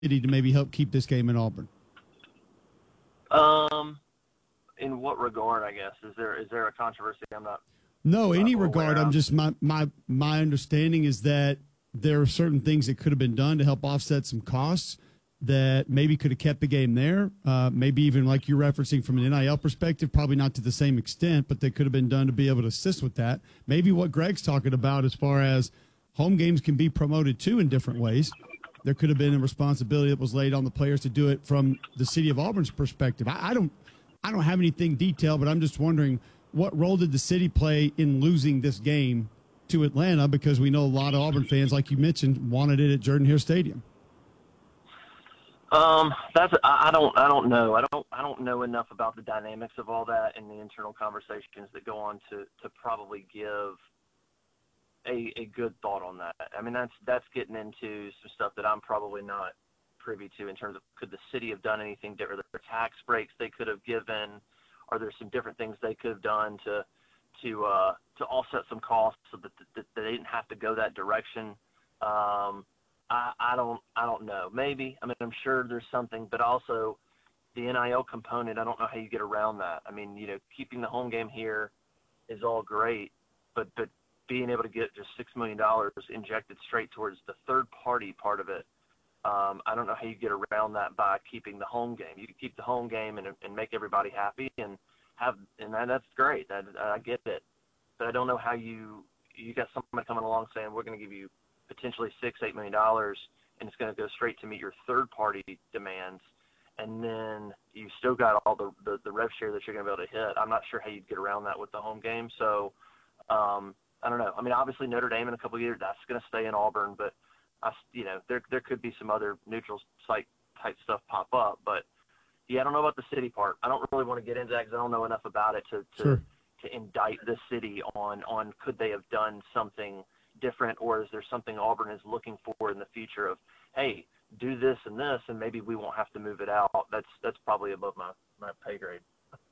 to maybe help keep this game in Auburn? In what regard, I guess? Is there a controversy? I'm not. No, any regard. I'm just my understanding is that there are certain things that could have been done to help offset some costs that maybe could have kept the game there. Maybe even like you're referencing from an NIL perspective, probably not to the same extent, but they could have been done to be able to assist with that. Maybe what Greg's talking about as far as home games can be promoted too in different ways. There could have been a responsibility that was laid on the players to do it from the city of Auburn's perspective. I don't have anything detailed, but I'm just wondering what role did the city play in losing this game to Atlanta, because we know a lot of Auburn fans, like you mentioned, wanted it at Jordan-Hare Stadium. I don't know. I don't know enough about the dynamics of all that and the internal conversations that go on to probably give a good thought on that. I mean, that's getting into some stuff that I'm probably not privy to in terms of could the city have done anything different? Are there tax breaks they could have given? Are there some different things they could have done to offset some costs so that they didn't have to go that direction? I don't know. Maybe. I mean, I'm sure there's something, but also the NIL component, I don't know how you get around that. I mean, keeping the home game here is all great, but being able to get just $6 million injected straight towards the third-party part of it, I don't know how you get around that by keeping the home game. You can keep the home game and make everybody happy and that's great. I get it, but I don't know how you got somebody coming along saying we're going to give you potentially $6-8 million and it's going to go straight to meet your third-party demands, and then you still got all the rev share that you're going to be able to hit. I'm not sure how you'd get around that with the home game. So I don't know. I mean, obviously Notre Dame in a couple of years, that's going to stay in Auburn, but there could be some other neutral site type stuff pop up. But yeah, I don't know about the city part. I don't really want to get into that because I don't know enough about it to indict the city on could they have done something different, or is there something Auburn is looking for in the future of, hey, do this and this, and maybe we won't have to move it out. That's probably above my pay grade.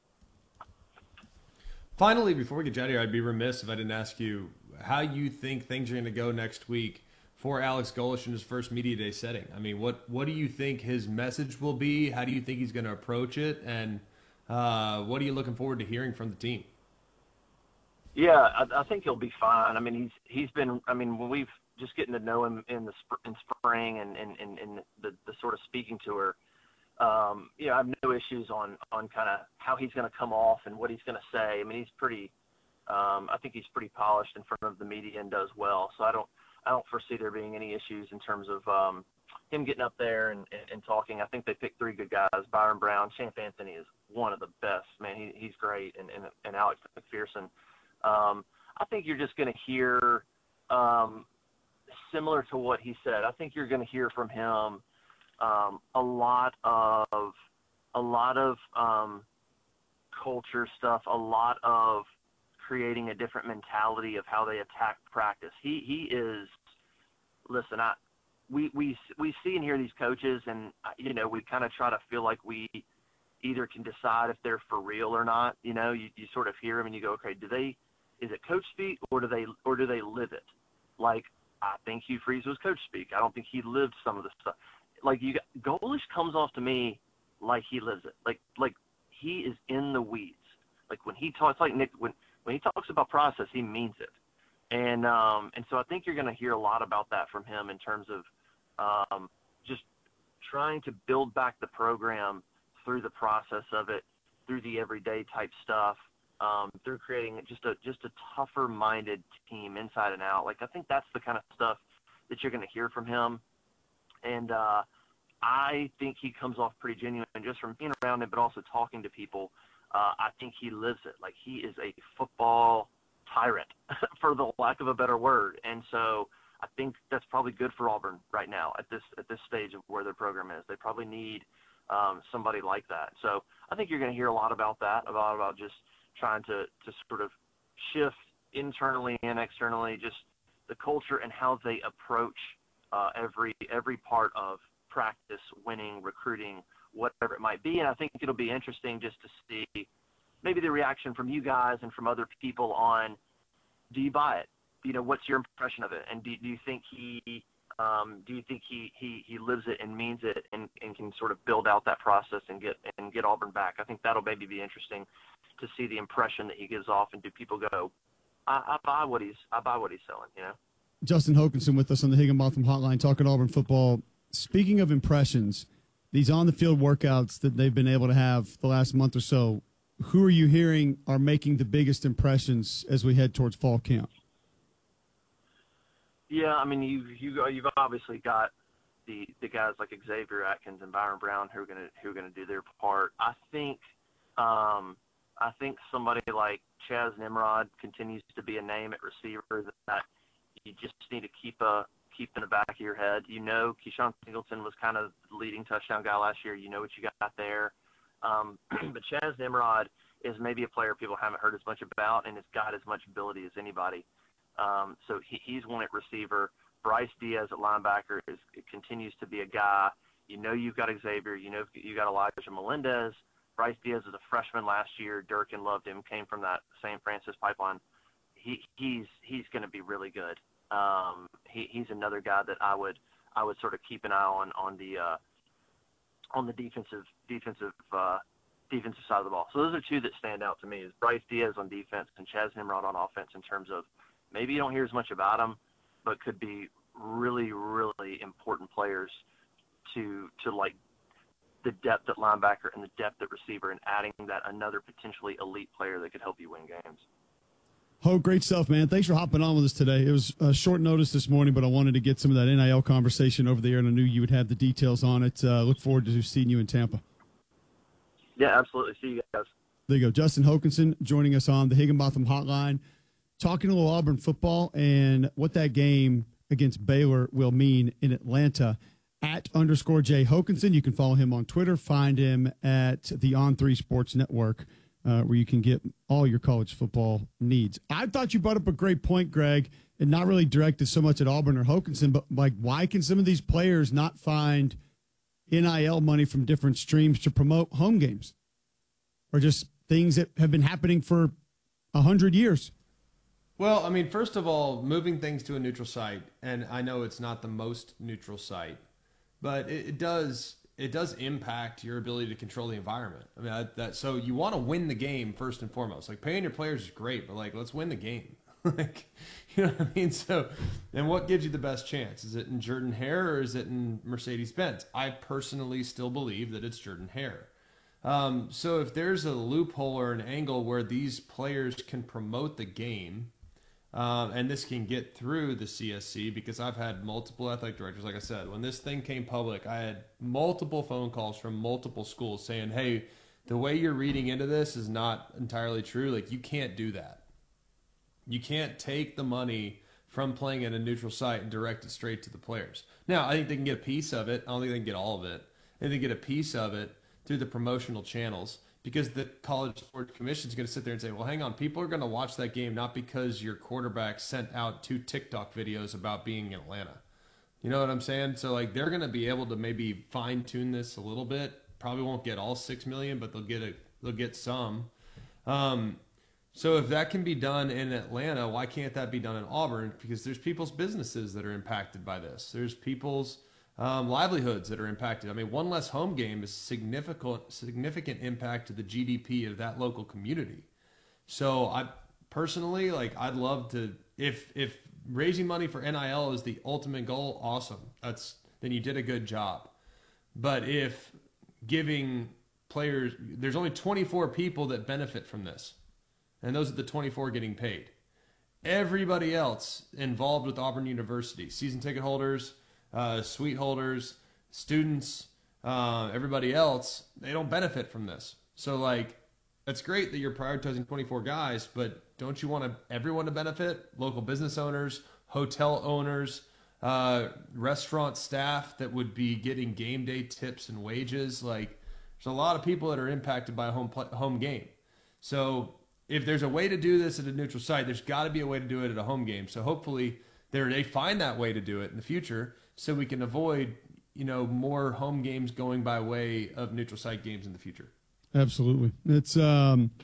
Finally, before we get you out of here, I'd be remiss if I didn't ask you how you think things are going to go next week for Alex Golesh in his first media day setting. I mean, what do you think his message will be? How do you think he's going to approach it? And what are you looking forward to hearing from the team? Yeah, I think he'll be fine. I mean, he's been. I mean, when we've just getting to know him in spring and the sort of speaking tour, I have no issues on kind of how he's going to come off and what he's going to say. I mean, he's pretty. I think he's pretty polished in front of the media and does well. So I don't foresee there being any issues in terms of him getting up there and talking. I think they picked three good guys: Byron Brown, Champ Anthony is one of the best. Man, he's great, and Alex McPherson. I think you're just going to hear, similar to what he said, I think you're going to hear from him a lot of culture stuff, a lot of creating a different mentality of how they attack practice. He is, listen, we see and hear these coaches, and we kind of try to feel like we either can decide if they're for real or not. You sort of hear them and you go, okay, is it coach speak or do they live it? Like, I think Hugh Freeze was coach speak. I don't think he lived some of the stuff. Like, Golesh comes off to me like he lives it. Like he is in the weeds. Like when he talks, like Nick, when he talks about process, he means it. And so I think you're going to hear a lot about that from him in terms of just trying to build back the program through the process of it, through the everyday type stuff. Through creating just a tougher-minded team inside and out. Like, I think that's the kind of stuff that you're going to hear from him. And I think he comes off pretty genuine just from being around him, but also talking to people. I think he lives it. Like, he is a football tyrant, for the lack of a better word. And so I think that's probably good for Auburn right now at this stage of where their program is. They probably need somebody like that. So I think you're going to hear a lot about that, about just trying to sort of shift internally and externally, just the culture and how they approach every part of practice, winning, recruiting, whatever it might be. And I think it'll be interesting just to see maybe the reaction from you guys and from other people on, do you buy it? What's your impression of it? And do you think he Do you think he lives it and means it and can sort of build out that process and get Auburn back? I think that'll maybe be interesting to see the impression that he gives off, and do people go, I buy what he's selling, you know? Justin Hokanson with us on the Higginbotham Hotline talking Auburn football. Speaking of impressions, these on-the-field workouts that they've been able to have the last month or so, who are you hearing are making the biggest impressions as we head towards fall camp? Yeah, I mean, you've obviously got the guys like Xavier Atkins and Byron Brown who are gonna do their part. I think somebody like Chaz Nimrod continues to be a name at receiver that you just need to keep in the back of your head. You know, Keyshawn Singleton was kind of the leading touchdown guy last year. You know what you got there. But Chaz Nimrod is maybe a player people haven't heard as much about, and has got as much ability as anybody. So he's one at receiver. Bryce Diaz at linebacker continues to be a guy. You know you've got Xavier. You know you got Elijah Melendez. Bryce Diaz was a freshman last year. Durkin loved him. Came from that St. Francis pipeline. He's going to be really good. He's another guy that I would sort of keep an eye on the defensive side of the ball. So those are two that stand out to me: is Bryce Diaz on defense and Chaz Nimrod on offense. In terms of maybe you don't hear as much about them, but could be really, really important players to like the depth at linebacker and the depth at receiver, and adding that another potentially elite player that could help you win games. Oh, great stuff, man. Thanks for hopping on with us today. It was short notice this morning, but I wanted to get some of that NIL conversation over the air, and I knew you would have the details on it. Look forward to seeing you in Tampa. Yeah, absolutely. See you guys. There you go. Justin Hokanson joining us on the Higginbotham Hotline, talking a little Auburn football and what that game against Baylor will mean in Atlanta. @_Jay Hokanson. You can follow him on Twitter. Find him at the On3 Sports Network, where you can get all your college football needs. I thought you brought up a great point, Greg, and not really directed so much at Auburn or Hokanson, but like, why can some of these players not find NIL money from different streams to promote home games, or just things that have been happening for 100 years? Well, I mean, first of all, moving things to a neutral site, and I know it's not the most neutral site, but it does impact your ability to control the environment. I mean, so you want to win the game first and foremost. Like, paying your players is great, but like, let's win the game. Like, you know what I mean? So, and what gives you the best chance? Is it in Jordan Hare or is it in Mercedes-Benz? I personally still believe that it's Jordan Hare. So if there's a loophole or an angle where these players can promote the game, and this can get through the CSC, because I've had multiple athletic directors. Like I said, when this thing came public, I had multiple phone calls from multiple schools saying, hey, the way you're reading into this is not entirely true. Like, you can't do that. You can't take the money from playing at a neutral site and direct it straight to the players. Now, I think they can get a piece of it. I don't think they can get all of it. I think they get a piece of it through the promotional channels, because the College Sports Commission is going to sit there and say, well, hang on, people are going to watch that game not because your quarterback sent out 2 TikTok videos about being in Atlanta. You know what I'm saying? So, like, they're going to be able to maybe fine-tune this a little bit. Probably won't get all $6 million, but they'll get some. So if that can be done in Atlanta, why can't that be done in Auburn? Because there's people's businesses that are impacted by this. There's people's livelihoods that are impacted. I mean, one less home game is significant impact to the GDP of that local community. So I personally, like, I'd love to, if raising money for NIL is the ultimate goal, awesome. Then you did a good job. But if giving players, there's only 24 people that benefit from this, and those are the 24 getting paid. Everybody else involved with Auburn University, season ticket holders, suite holders, students, everybody else, they don't benefit from this. So, like, it's great that you're prioritizing 24 guys, but don't you want everyone to benefit? Local business owners, hotel owners, restaurant staff that would be getting game day tips and wages. Like, there's a lot of people that are impacted by a home game. So if there's a way to do this at a neutral site, there's got to be a way to do it at a home game. So hopefully they find that way to do it in the future, so we can avoid, more home games going by way of neutral site games in the future. Absolutely. It's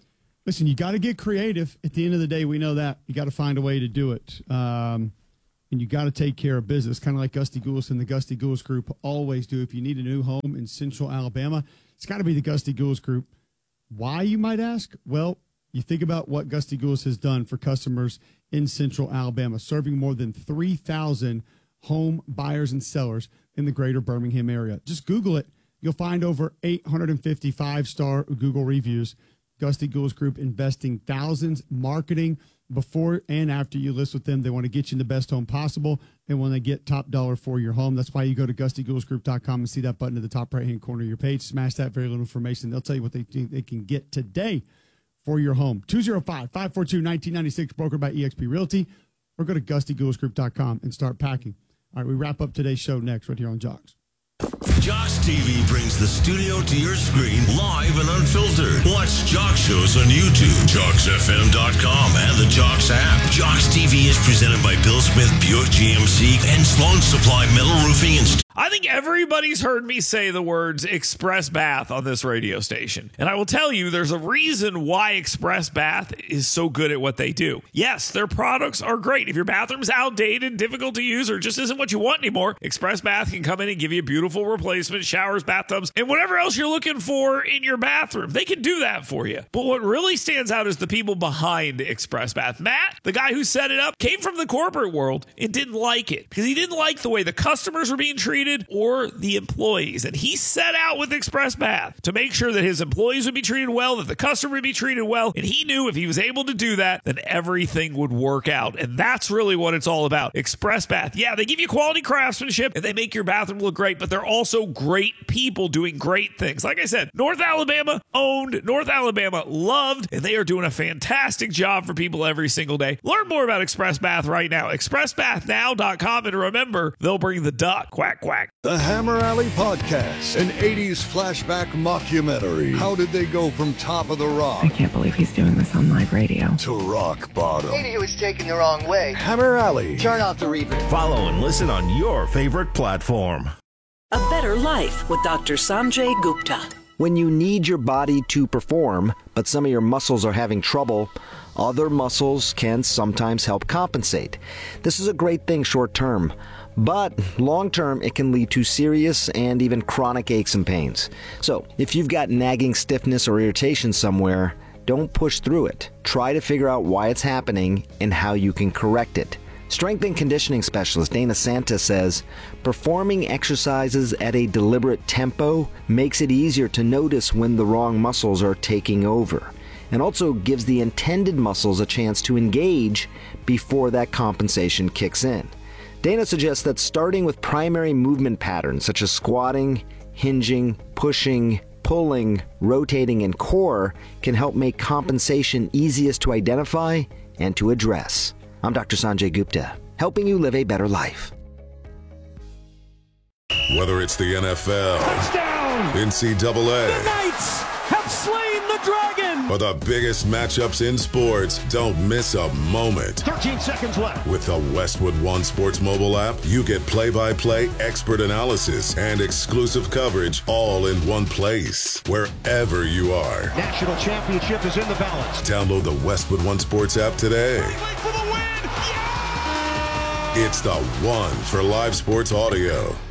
listen, you got to get creative. At the end of the day, we know that you got to find a way to do it. and you got to take care of business, kind of like Gusty Goulas and the Gusty Goulas Group always do. If you need a new home in Central Alabama, it's got to be the Gusty Goulas Group. Why, you might ask? Well, you think about what Gusty Goulas has done for customers in Central Alabama, serving more than 3,000 home buyers and sellers in the greater Birmingham area. Just Google it. You'll find over 850 5-star Google reviews. Gusty Goulas Group investing thousands, marketing before and after you list with them. They want to get you in the best home possible, and when they get top dollar for your home. That's why you go to GustyGoulsGroup.com and see that button at the top right-hand corner of your page. Smash that, very little information. They'll tell you what they think they can get today for your home. 205-542-1996, brokered by eXp Realty, or go to GustyGoulsGroup.com and start packing. All right, we wrap up today's show next right here on Jocks. Jocks TV brings the studio to your screen live and unfiltered. Watch Jocks shows on YouTube, JocksFM.com, and the Jocks app. Jocks TV is presented by Bill Smith Buick GMC and Sloan Supply Metal Roofing and I think everybody's heard me say the words Express Bath on this radio station. And I will tell you, there's a reason why Express Bath is so good at what they do. Yes, their products are great. If your bathroom's outdated, difficult to use, or just isn't what you want anymore, Express Bath can come in and give you a beautiful replacement, showers, bathtubs, and whatever else you're looking for in your bathroom. They can do that for you. But what really stands out is the people behind Express Bath. Matt, the guy who set it up, came from the corporate world and didn't like it because he didn't like the way the customers were being treated or the employees. And he set out with Express Bath to make sure that his employees would be treated well, that the customer would be treated well. And he knew if he was able to do that, then everything would work out. And that's really what it's all about. Express Bath. Yeah, they give you quality craftsmanship and they make your bathroom look great, but they're also great people doing great things. Like I said, North Alabama owned, North Alabama loved, and they are doing a fantastic job for people every single day. Learn more about Express Bath right now. ExpressBathNow.com, and remember, they'll bring the duck. Quack, quack. The Hammer Alley Podcast, an 80s flashback mockumentary. How did they go from top of the rock? I can't believe he's doing this on live radio. To rock bottom. Maybe he was taken the wrong way. Hammer Alley. Turn off the reverb. Follow and listen on your favorite platform. A Better Life with Dr. Sanjay Gupta. When you need your body to perform, but some of your muscles are having trouble, other muscles can sometimes help compensate. This is a great thing short term, but long term it can lead to serious and even chronic aches and pains. So if you've got nagging stiffness or irritation somewhere, don't push through it. Try to figure out why it's happening and how you can correct it. Strength and conditioning specialist Dana Santa says, performing exercises at a deliberate tempo makes it easier to notice when the wrong muscles are taking over, and also gives the intended muscles a chance to engage before that compensation kicks in. Dana suggests that starting with primary movement patterns such as squatting, hinging, pushing, pulling, rotating, and core can help make compensation easiest to identify and to address. I'm Dr. Sanjay Gupta, helping you live a better life. Whether it's the NFL, touchdown, NCAA, the Knights have slain the dragon, or the biggest matchups in sports, don't miss a moment. 13 seconds left. With the Westwood One Sports mobile app, you get play-by-play expert analysis and exclusive coverage all in one place, wherever you are. National championship is in the balance. Download the Westwood One Sports app today. For the win. Yeah! It's the one for live sports audio.